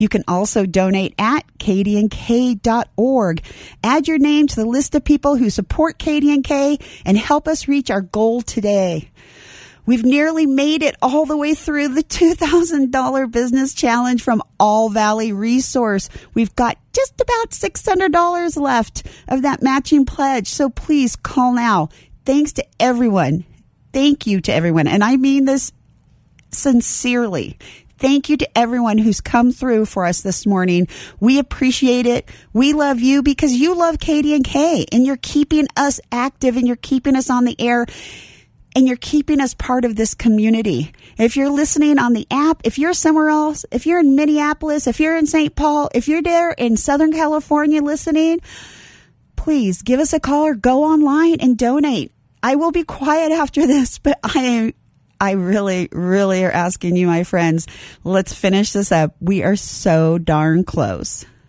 You can also donate at KDNK.org. Add your name to the list of people who support KDNK and help us reach our goal today. We've nearly made it all the way through the $2,000 business challenge from All Valley Resource. We've got just about $600 left of that matching pledge. So please call now. Thanks to everyone. Thank you to everyone. And I mean this sincerely. Thank you to everyone who's come through for us this morning. We appreciate it. We love you because you love KDNK and you're keeping us active and you're keeping us on the air. And you're keeping us part of this community. If you're listening on the app, if you're somewhere else, if you're in Minneapolis, if you're in St. Paul, if you're there in Southern California listening, please give us a call or go online and donate. I will be quiet after this, but I really, really are asking you, my friends, let's finish this up. We are so darn close.